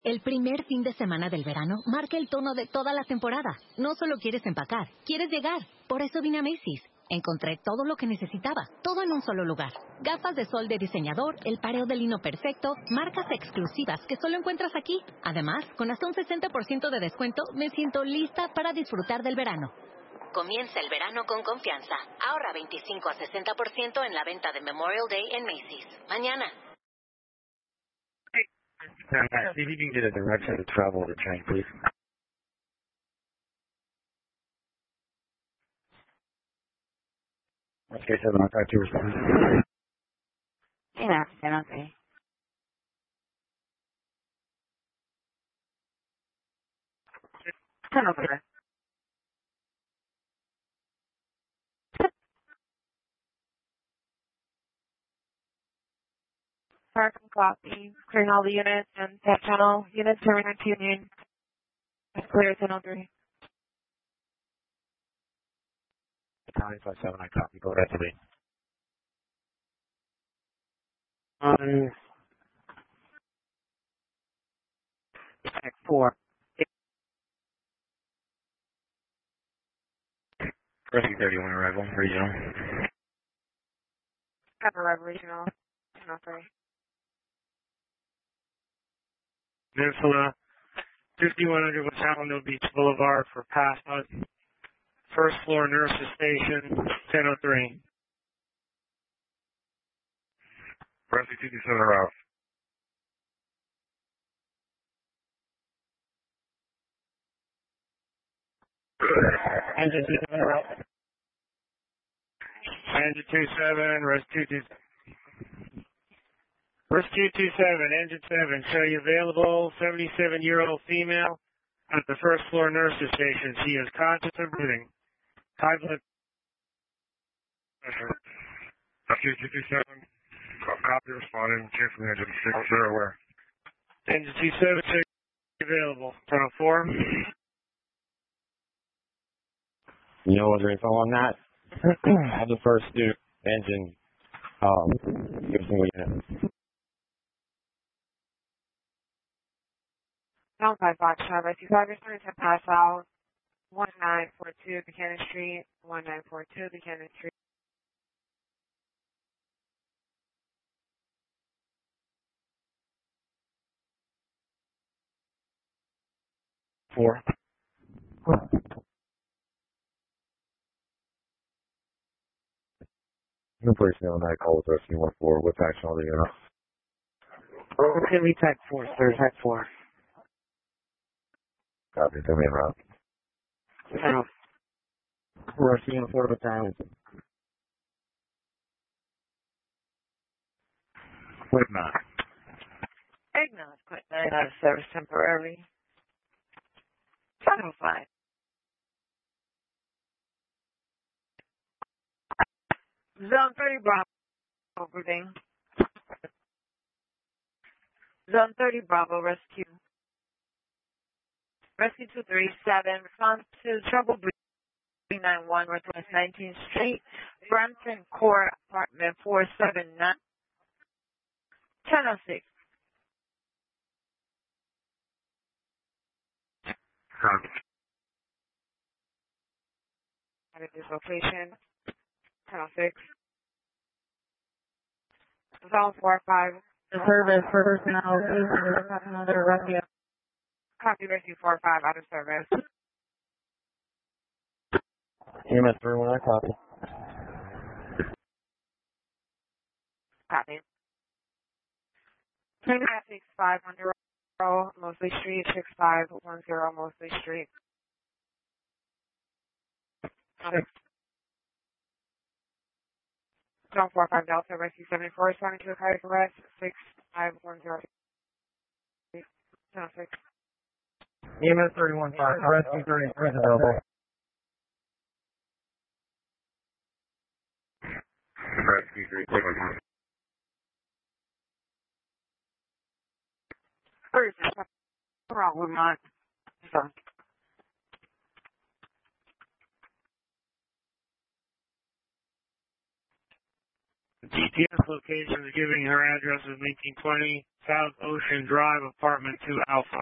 El primer fin de semana del verano marca el tono de toda la temporada. No solo quieres empacar, quieres llegar. Por eso vine a Macy's. Encontré todo lo que necesitaba, todo en un solo lugar. Gafas de sol de diseñador, el pareo de lino perfecto, marcas exclusivas que solo encuentras aquí. Además, con hasta un 60% de descuento, me siento lista para disfrutar del verano. Comienza el verano con confianza. Ahorra 25 a 60% en la venta de Memorial Day en Macy's. Mañana. See if you can get a direction to travel the train, please. Okay, 7, I'll talk to you respond. Yeah, okay. Turn over. Park and copy. Clearing all the units and that channel. Units turning to Union. Clear 1003. County 57, I copy. Go ahead to me. Tech 4. Rescue 31 arrival, regional. Arrival regional. 1003. Peninsula, 5100 West Alamo Beach Boulevard for Passmont. First floor nurses station, 1003. Rescue 227 arrival. Engine 27 arrival. Engine 27, Rescue 227, engine 7, show you available, 77-year-old female at the first floor nurses station. She is conscious and breathing. High blood pressure. Rescue 227, copy responding, check from the engine 6, they're aware. Engine 27, show you available. Tunnel 4. You know what's info on that? Have the first new engine, give single unit. Down 5 Fox, Rescue 5 is starting to pass out. 1942 Buchanan Street. 1942 Buchanan Street. Four. No personnel on that call with Rescue 14. What's action on the unit? It's going to be Tech 4, sir. Tech 4. Copy, tell me en route. No. Rescue 4 battalion. What not? Acknowledge quit 9 out of service temporary. 705. Zone 30 Bravo, breathing. Zone 30 Bravo, rescue. Rescue 237, response to trouble breathing 91, Northwest 19th Street, Brampton Core, apartment 479, 1006. Copy. At this location, 1006. Zone 45. The service for personnel is another rescue. Copy, rescue 45, out of service. EMS 31, I copy. Copy. 6510 Mosley Street, 6510 Mosley Street. Zone 45 Delta, rescue 74, responding to a cardiac arrest, 6510. 1006. EMS 31-5, rescue 30, is available. Rescue 3, Wrong, not. Sorry. GPS location is giving her address is 1920 South Ocean Drive, apartment 2 Alpha.